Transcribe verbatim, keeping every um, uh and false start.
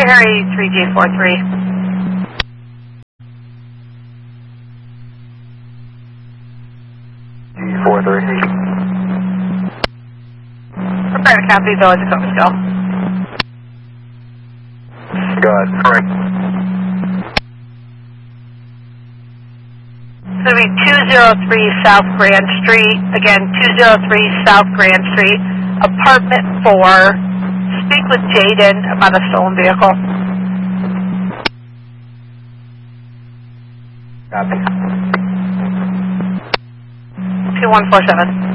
Harry three G four three. G four three. Prepare to copy Village of Cocosville. Go ahead, correct. It's going to be two oh three South Grand Street. Again, two oh three South Grand Street, apartment four. Speak with Jaden about a stolen vehicle. Copy. two one four seven.